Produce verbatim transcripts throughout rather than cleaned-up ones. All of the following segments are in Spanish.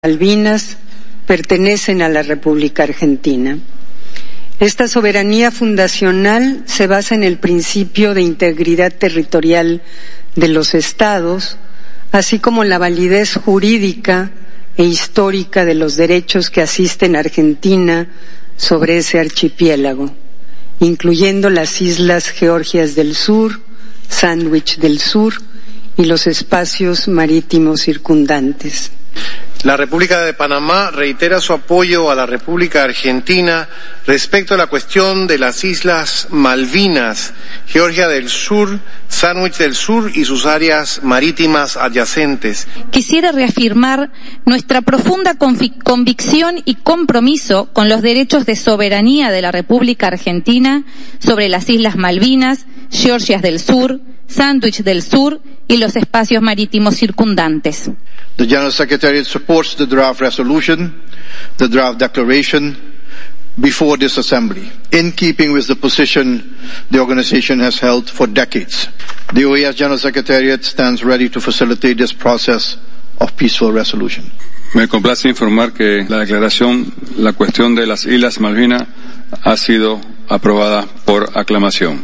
Malvinas pertenecen a la República Argentina. Esta soberanía fundacional se basa en el principio de integridad territorial de los estados, así como la validez jurídica e histórica de los derechos que asisten a Argentina sobre ese archipiélago, incluyendo las islas Georgias del Sur, Sándwich del Sur y los espacios marítimos circundantes. La República de Panamá reitera su apoyo a la República Argentina respecto a la cuestión de las Islas Malvinas, Georgia del Sur, Sándwich del Sur y sus áreas marítimas adyacentes. Quisiera reafirmar nuestra profunda convicción y compromiso con los derechos de soberanía de la República Argentina sobre las Islas Malvinas, Georgias del Sur, Sándwich del Sur y los espacios marítimos circundantes. The General Secretariat supports the draft resolution, the draft declaration, before this Assembly, in keeping with the position the organization has held for decades. The O E S General Secretariat stands ready to facilitate this process of peaceful resolution. Me complace informar que la declaración, la cuestión de las Islas Malvinas, ha sido aprobada por aclamación.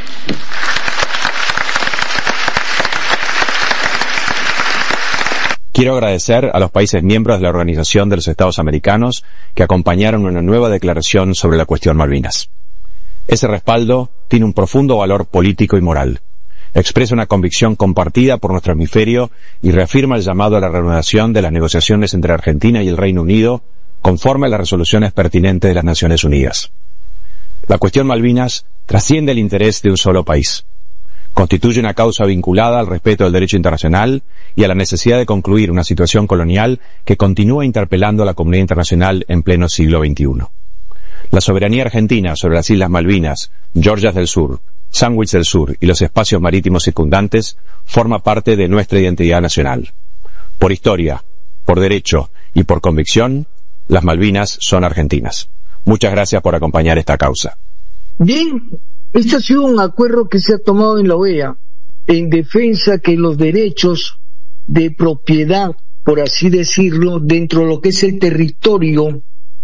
Quiero agradecer a los países miembros de la Organización de los Estados Americanos que acompañaron una nueva declaración sobre la cuestión Malvinas. Ese respaldo tiene un profundo valor político y moral. Expresa una convicción compartida por nuestro hemisferio y reafirma el llamado a la reanudación de las negociaciones entre Argentina y el Reino Unido conforme a las resoluciones pertinentes de las Naciones Unidas. La cuestión Malvinas trasciende el interés de un solo país. Constituye una causa vinculada al respeto del derecho internacional y a la necesidad de concluir una situación colonial que continúa interpelando a la comunidad internacional en pleno siglo veintiuno. La soberanía argentina sobre las Islas Malvinas, Georgias del Sur, Sándwich del Sur y los espacios marítimos circundantes forma parte de nuestra identidad nacional. Por historia, por derecho y por convicción, las Malvinas son argentinas. Muchas gracias por acompañar esta causa. Bien. Este ha sido un acuerdo que se ha tomado en la O E A en defensa que los derechos de propiedad, por así decirlo, dentro de lo que es el territorio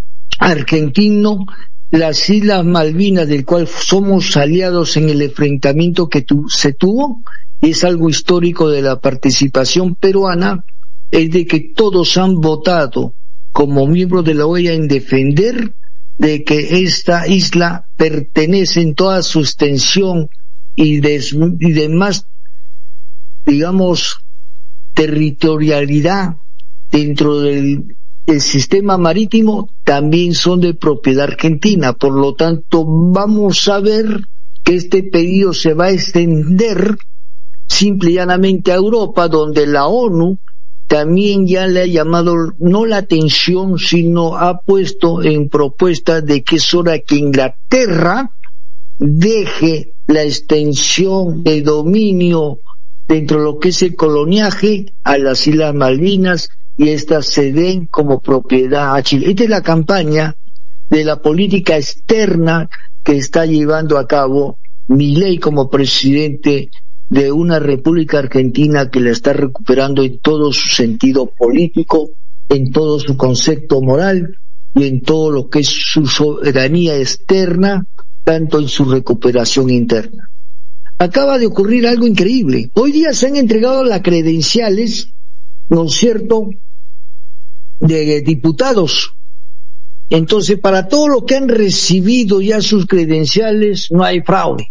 argentino, las Islas Malvinas, del cual somos aliados en el enfrentamiento que tu, se tuvo, es algo histórico de la participación peruana, es de que todos han votado como miembros de la O E A en defender de que esta isla pertenece en toda su extensión y, des, y demás, digamos, territorialidad dentro del el sistema marítimo, también son de propiedad argentina. Por lo tanto, vamos a ver que este pedido se va a extender simple y llanamente a Europa, donde la ONU también ya le ha llamado no la atención, sino ha puesto en propuesta de que es hora que Inglaterra deje la extensión de dominio dentro de lo que es el coloniaje a las Islas Malvinas y estas se den como propiedad a Chile. Esta es la campaña de la política externa que está llevando a cabo Milei como presidente de una República Argentina que la está recuperando en todo su sentido político, en todo su concepto moral y en todo lo que es su soberanía externa, tanto en su recuperación interna. Acaba de ocurrir algo increíble. Hoy día se han entregado las credenciales, ¿no es cierto?, de diputados. Entonces, para todos los que han recibido ya sus credenciales, no hay fraude.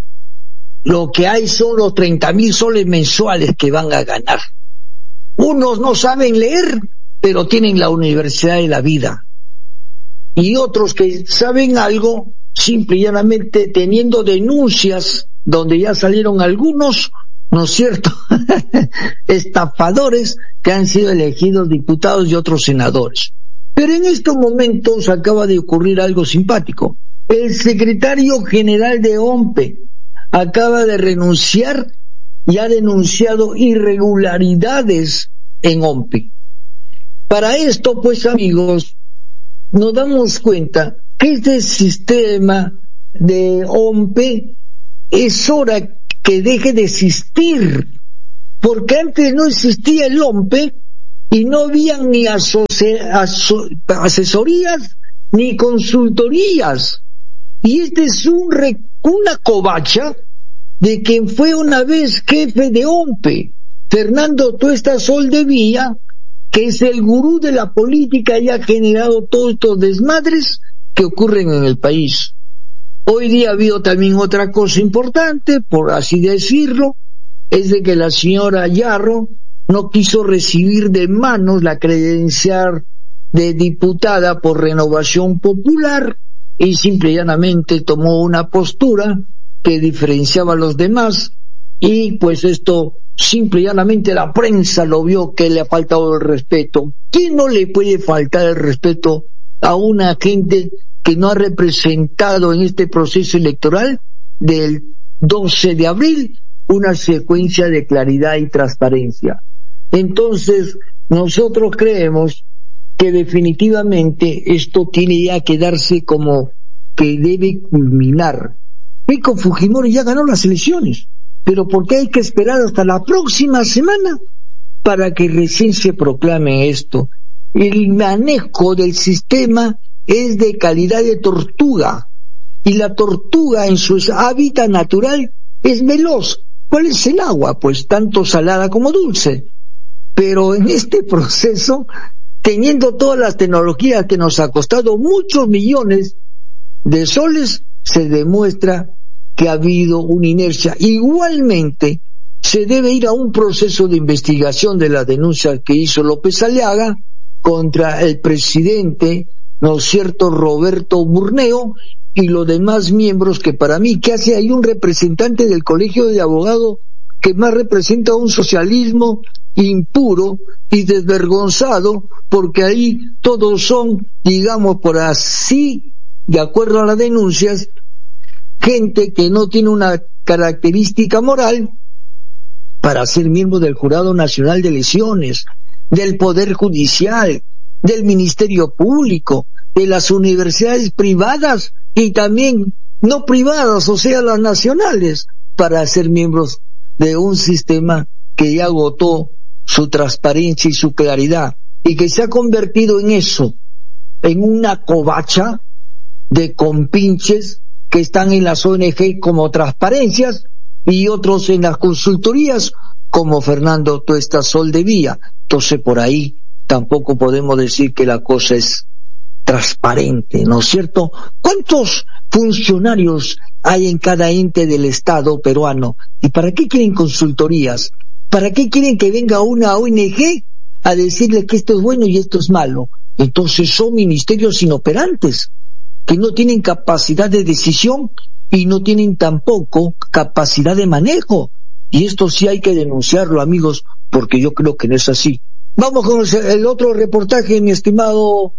Lo que hay son los treinta mil soles mensuales que van a ganar. Unos no saben leer, pero tienen la Universidad de la Vida. Y otros que saben algo, simple y llanamente teniendo denuncias, donde ya salieron algunos, ¿no es cierto?, estafadores que han sido elegidos diputados y otros senadores. Pero en estos momentos acaba de ocurrir algo simpático. El secretario general de OMPE acaba de renunciar y ha denunciado irregularidades en OMPE. Para esto, pues amigos, nos damos cuenta que este sistema de OMPE es hora que deje de existir, porque antes no existía el OMPE y no habían ni aso aso asesorías ni consultorías. Y este es un rec una covacha de quien fue una vez jefe de O M P E, Fernando Tuesta Soldevilla, que es el gurú de la política y ha generado todos estos desmadres que ocurren en el país. Hoy día ha habido también otra cosa importante, por así decirlo, es de que la señora Yarro no quiso recibir de manos la credencial de diputada por Renovación Popular y simple y llanamente tomó una postura que diferenciaba a los demás, y pues esto simple y llanamente la prensa lo vio que le ha faltado el respeto. ¿Quién no le puede faltar el respeto a una gente que no ha representado en este proceso electoral del doce de abril una secuencia de claridad y transparencia? Entonces, nosotros creemos que definitivamente esto tiene ya que darse como que debe culminar. Keiko Fujimori ya ganó las elecciones, pero ¿por qué hay que esperar hasta la próxima semana para que recién se proclame esto? El manejo del sistema es de calidad de tortuga, y la tortuga en su hábitat natural es veloz. ¿Cuál es el agua? Pues tanto salada como dulce. Pero en este proceso, teniendo todas las tecnologías que nos ha costado muchos millones de soles, se demuestra que ha habido una inercia. Igualmente, se debe ir a un proceso de investigación de la denuncia que hizo López Aliaga contra el presidente, ¿no es cierto?, Roberto Burneo, y los demás miembros, que para mí, ¿qué hace ahí un representante del Colegio de Abogados que más representa un socialismo impuro y desvergonzado? Porque ahí todos son, digamos por así, de acuerdo a las denuncias, gente que no tiene una característica moral para ser miembro del Jurado Nacional de Elecciones, del Poder Judicial, del Ministerio Público, de las universidades privadas y también no privadas, o sea, las nacionales, para ser miembros de un sistema que ya agotó su transparencia y su claridad, y que se ha convertido en eso, en una covacha de compinches que están en las O N G como Transparencias y otros en las consultorías como Fernando Tuesta Soldevilla. Entonces por ahí tampoco podemos decir que la cosa es transparente, ¿no es cierto? ¿Cuántos funcionarios hay en cada ente del Estado peruano? ¿Y para qué quieren consultorías? ¿Para qué quieren que venga una O N G a decirle que esto es bueno y esto es malo? Entonces son ministerios inoperantes, que no tienen capacidad de decisión y no tienen tampoco capacidad de manejo. Y esto sí hay que denunciarlo, amigos, porque yo creo que no es así. Vamos con el otro reportaje, mi estimado.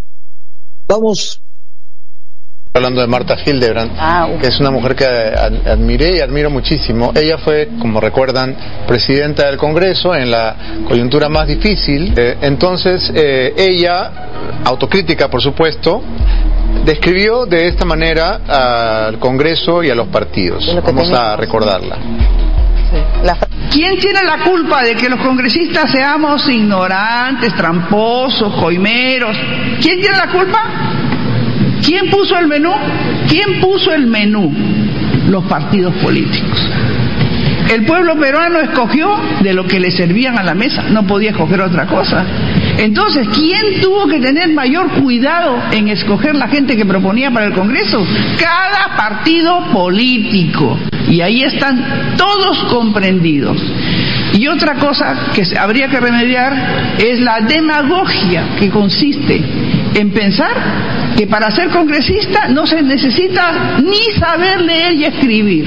Vamos. Hablando de Marta Hildebrand, ah, uh. que es una mujer que admiré y admiro muchísimo. Ella fue, como recuerdan, presidenta del Congreso en la coyuntura más difícil. Eh, entonces, eh, ella, autocrítica por supuesto, describió de esta manera al Congreso y a los partidos. Vamos a recordarla. Sí. La... ¿Quién tiene la culpa de que los congresistas seamos ignorantes, tramposos, coimeros? ¿Quién tiene la culpa? ¿Quién puso el menú? ¿Quién puso el menú? Los partidos políticos. El pueblo peruano escogió de lo que le servían a la mesa, no podía escoger otra cosa. Entonces, ¿quién tuvo que tener mayor cuidado en escoger la gente que proponía para el Congreso? Cada partido político. Y ahí están todos comprendidos. Y otra cosa que habría que remediar es la demagogia, que consiste en pensar que para ser congresista no se necesita ni saber leer y escribir,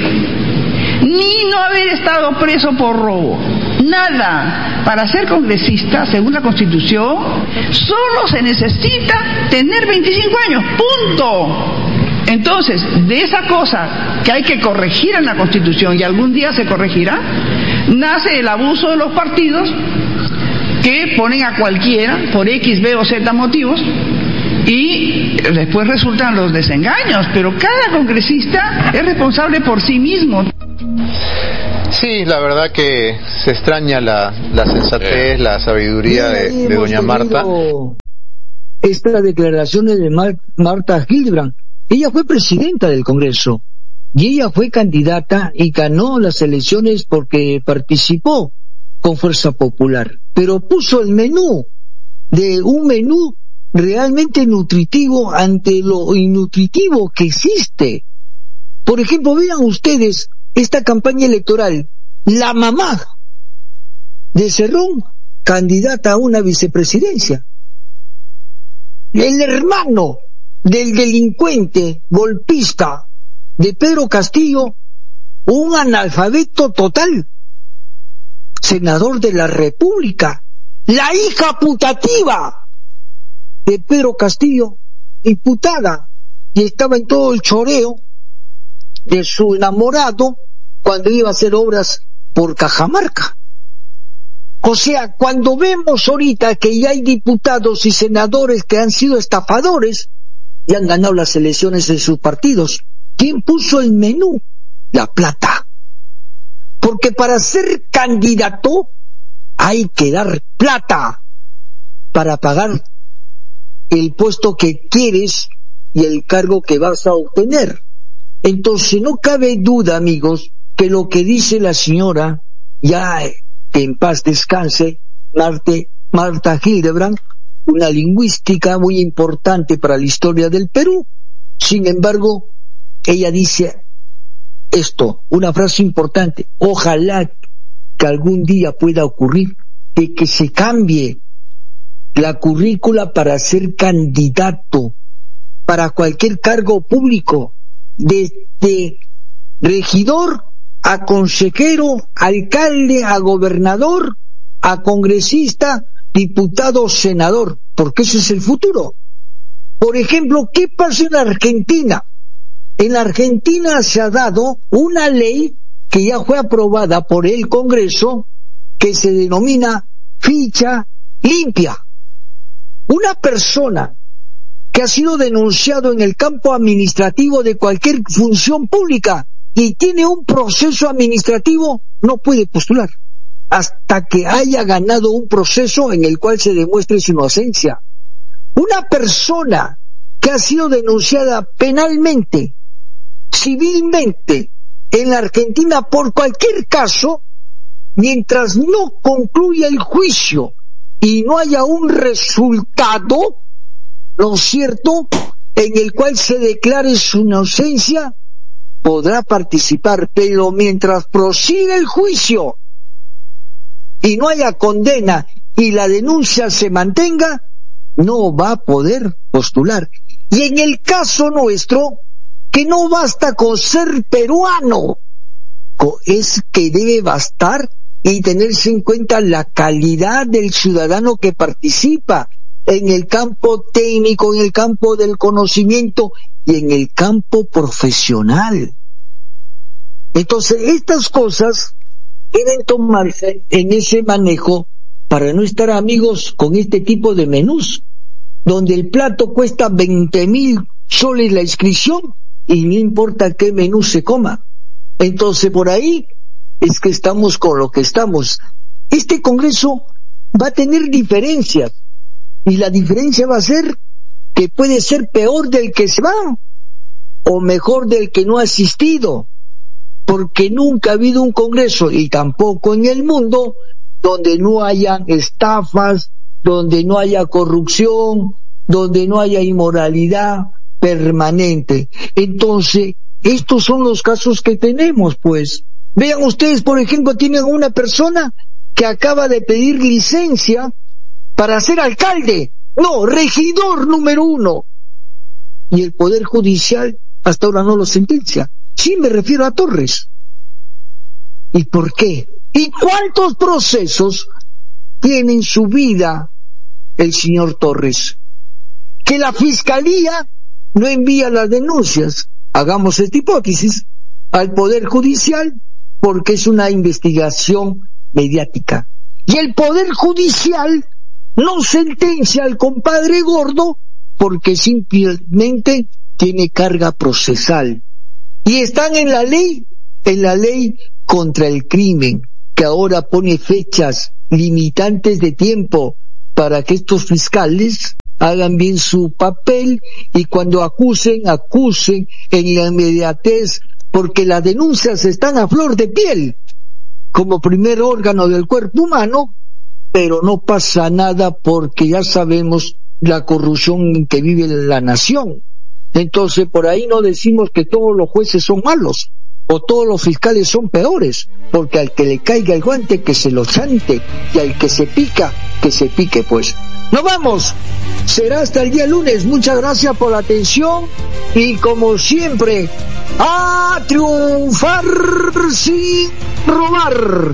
ni no haber estado preso por robo. Nada. Para ser congresista, según la Constitución, solo se necesita tener veinticinco años. ¡Punto! Entonces, de esa cosa que hay que corregir en la Constitución, y algún día se corregirá, nace el abuso de los partidos que ponen a cualquiera por X, B o Z motivos, y después resultan los desengaños. Pero cada congresista es responsable por sí mismo. Sí, la verdad que se extraña la, la sensatez, la sabiduría de, de doña Marta. Estas declaraciones de Mar Marta Hildebrand, ella fue presidenta del Congreso y ella fue candidata y ganó las elecciones porque participó con Fuerza Popular, pero puso el menú de un menú realmente nutritivo ante lo innutritivo que existe. Por ejemplo, vean ustedes esta campaña electoral, la mamá de Cerrón, candidata a una vicepresidencia. El hermano del delincuente golpista de Pedro Castillo, un analfabeto total, senador de la República. La hija putativa de Pedro Castillo, imputada, y estaba en todo el choreo de su enamorado cuando iba a hacer obras por Cajamarca. O sea, cuando vemos ahorita que ya hay diputados y senadores que han sido estafadores y han ganado las elecciones en sus partidos, ¿quién puso el menú? La plata. Porque para ser candidato hay que dar plata para pagar el puesto que quieres y el cargo que vas a obtener. Entonces no cabe duda, amigos, que lo que dice la señora, ya que en paz descanse, Marte, Marta Hildebrand, una lingüística muy importante para la historia del Perú. Sin embargo, ella dice esto, una frase importante: ojalá que algún día pueda ocurrir de que se cambie la currícula para ser candidato para cualquier cargo público, desde regidor a consejero, alcalde, a gobernador, a congresista, diputado, senador, porque ese es el futuro. Por ejemplo, ¿qué pasa en Argentina? En Argentina se ha dado una ley que ya fue aprobada por el Congreso, que se denomina ficha limpia. Una persona que ha sido denunciado en el campo administrativo de cualquier función pública y tiene un proceso administrativo, no puede postular hasta que haya ganado un proceso en el cual se demuestre su inocencia. Una persona que ha sido denunciada penalmente, civilmente, en la Argentina por cualquier caso, mientras no concluya el juicio y no haya un resultado, ¿no es cierto?, en el cual se declare su inocencia, podrá participar, pero mientras prosiga el juicio y no haya condena y la denuncia se mantenga, no va a poder postular. Y en el caso nuestro, que no basta con ser peruano, es que debe bastar y tenerse en cuenta la calidad del ciudadano que participa en el campo técnico, en el campo del conocimiento y en el campo profesional. Entonces, estas cosas deben tomarse en ese manejo para no estar, amigos, con este tipo de menús, donde el plato cuesta veinte mil soles la inscripción y no importa qué menú se coma. Entonces, por ahí es que estamos con lo que estamos. Este Congreso va a tener diferencias, y la diferencia va a ser que puede ser peor del que se va o mejor del que no ha asistido, porque nunca ha habido un Congreso, y tampoco en el mundo, donde no haya estafas, donde no haya corrupción, donde no haya inmoralidad permanente. Entonces, estos son los casos que tenemos, pues. Vean ustedes, por ejemplo, tienen una persona que acaba de pedir licencia para ser alcalde, no, regidor número uno, y el Poder Judicial hasta ahora no lo sentencia. Sí, me refiero a Torres. ¿Y por qué? ¿Y cuántos procesos tiene en su vida el señor Torres? Que la Fiscalía no envía las denuncias, hagamos esta hipótesis, al Poder Judicial, porque es una investigación mediática. Y el Poder Judicial no sentencia al compadre gordo porque simplemente tiene carga procesal. Y están en la ley, en la ley contra el crimen, que ahora pone fechas limitantes de tiempo para que estos fiscales hagan bien su papel y cuando acusen, acusen en la inmediatez, porque las denuncias están a flor de piel como primer órgano del cuerpo humano, pero no pasa nada porque ya sabemos la corrupción en que vive la nación. Entonces por ahí no decimos que todos los jueces son malos o todos los fiscales son peores, porque al que le caiga el guante que se lo chante y al que se pica, que se pique pues. ¡Nos vamos! Será hasta el día lunes. Muchas gracias por la atención y como siempre, a triunfar sin robar.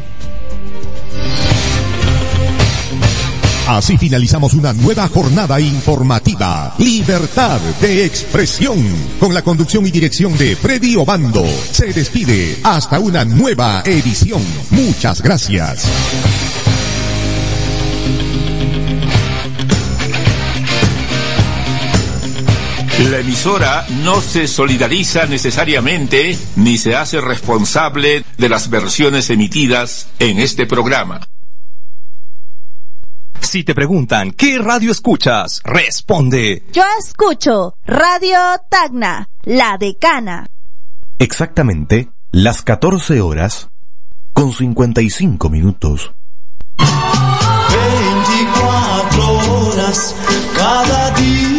Así finalizamos una nueva jornada informativa. Libertad de expresión. Con la conducción y dirección de Freddy Obando. Se despide hasta una nueva edición. Muchas gracias. La emisora no se solidariza necesariamente ni se hace responsable de las versiones emitidas en este programa. Si te preguntan, ¿qué radio escuchas? Responde. Yo escucho Radio Tacna, La Decana. Exactamente las catorce horas con cincuenta y cinco minutos. veinticuatro horas cada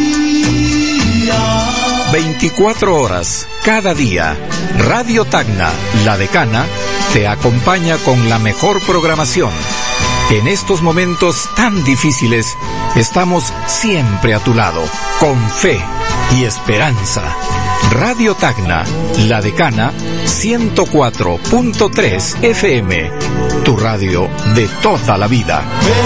día. veinticuatro horas cada día. Radio Tacna, La Decana, te acompaña con la mejor programación. En estos momentos tan difíciles, estamos siempre a tu lado, con fe y esperanza. Radio Tacna, La Decana, ciento cuatro punto tres F M, tu radio de toda la vida.